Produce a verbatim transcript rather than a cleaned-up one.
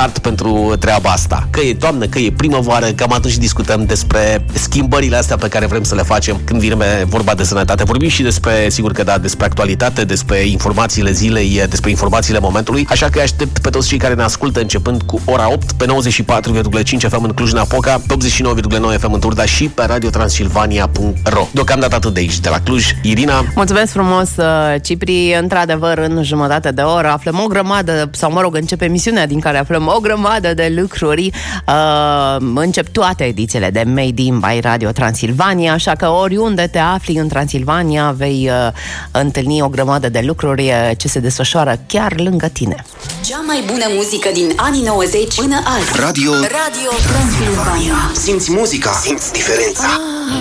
start pentru treaba asta. Că e toamnă, că e primăvară, cam atunci discutăm despre schimbările astea pe care vrem să le facem când vine vorba de sănătate. Vorbim și despre, sigur că da, despre actualitate, despre informațiile zilei, despre informațiile momentului, așa că aștept pe toți cei care ne ascultă începând cu ora opt pe nouăzeci și patru virgulă cinci F M în Cluj-Napoca, pe optzeci și nouă virgulă nouă F M în Turda și pe radio transilvania punct ro. Deocamdată atât de aici, de la Cluj. Irina. Mulțumesc frumos, Cipri. Într-adevăr, în jumătate de oră aflăm o grămadă, sau mă rog, începe emisiunea din care aflăm o grămadă de lucruri. Uh, încep toate edițiile de Made in by Radio Transilvania, așa că oriunde te afli în Transilvania vei uh, întâlni o grămadă de lucruri uh, ce se desfășoară chiar lângă tine. Cea mai bună muzică din anii nouăzeci până azi. Radio Radio Transilvania. Simți muzica, simți diferența. Ah.